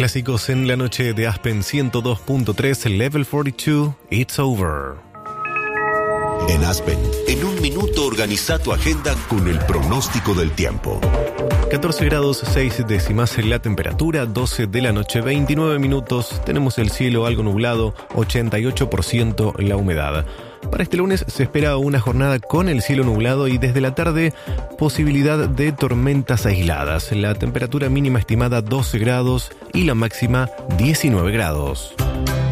Clásicos en la noche de Aspen 102.3, Level 42, It's Over. En Aspen, en un minuto organiza tu agenda con el pronóstico del tiempo. 14 grados 6 décimas la temperatura, 12 de la noche, 29 minutos. Tenemos el cielo algo nublado, 88% la humedad. Para este lunes se espera una jornada con el cielo nublado y desde la tarde posibilidad de tormentas aisladas. La temperatura mínima estimada 12 grados y la máxima 19 grados.